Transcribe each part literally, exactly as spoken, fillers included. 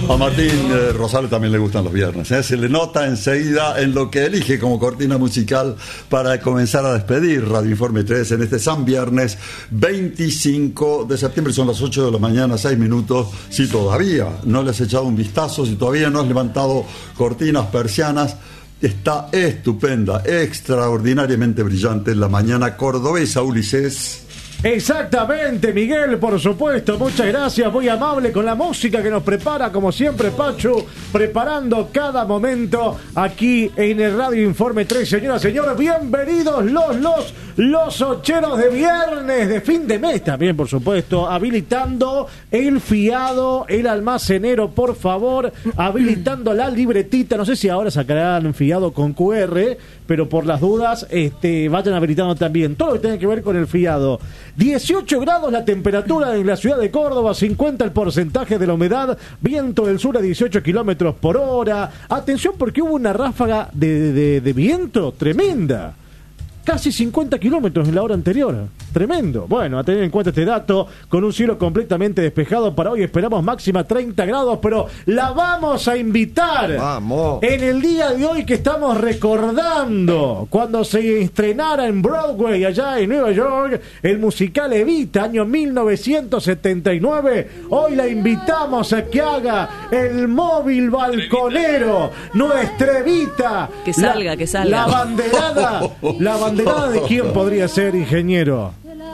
A Martín eh, Rosales también le gustan los viernes, ¿eh? Se le nota enseguida en lo que elige como cortina musical para comenzar a despedir Radio Informe tres en este San Viernes veinticinco de septiembre. Son las ocho de la mañana, seis minutos. Si todavía no le has echado un vistazo, si todavía no has levantado cortinas, persianas, está estupenda, extraordinariamente brillante la mañana cordobesa, Ulises. Exactamente, Miguel, por supuesto, muchas gracias, muy amable con la música que nos prepara, como siempre, Pachu, preparando cada momento aquí en el Radio Informe tres. Señoras y señores, bienvenidos los, los, los ocheros de viernes, de fin de mes también, por supuesto, habilitando el fiado, el almacenero, por favor, habilitando la libretita, no sé si ahora sacarán fiado con cu erre, pero por las dudas, este, vayan habilitando también todo lo que tiene que ver con el fiado. dieciocho grados la temperatura en la ciudad de Córdoba, cincuenta el porcentaje de la humedad, viento del sur a dieciocho kilómetros por hora. Atención porque hubo una ráfaga de, de, de viento tremenda. Casi cincuenta kilómetros en la hora anterior. Tremendo. Bueno, a tener en cuenta este dato, con un cielo completamente despejado para hoy, esperamos máxima treinta grados, pero la vamos a invitar. Vamos. En el día de hoy que estamos recordando, cuando se estrenara en Broadway, allá en Nueva York, el musical Evita, año mil novecientos setenta y nueve. Hoy la invitamos a que haga el móvil balconero, nuestra Evita. Que salga, la, que salga. La banderada, la banderada de quién podría ser, ingeniero.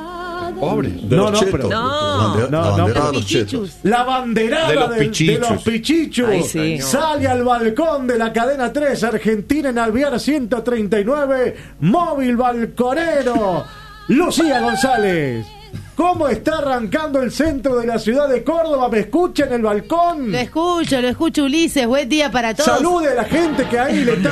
Pobre. De No, los no, chetos. pero- No, La bandera- no, la no, bandera pero- de los chetos. La banderada De los del- de pichichos. los pichichos Ay, sí. sale al balcón de la cadena tres Argentina en Alvear ciento treinta y nueve, móvil balconero. Lucía González, ¿cómo está arrancando el centro de la ciudad de Córdoba? ¿Me escucha en el balcón? Lo escucho, lo escucho, Ulises. Buen día para todos. Salude a la gente que ahí le está